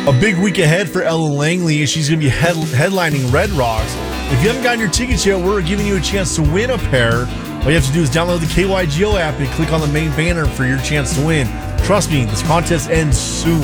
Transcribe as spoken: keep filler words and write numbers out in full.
A big week ahead for Ellen Langley. She's going to be head- headlining Red Rocks. If you haven't gotten your tickets yet, we're giving you a chance to win a pair. All you have to do is download the K Y G O app and click on the main banner for your chance to win. Trust me, this contest ends soon.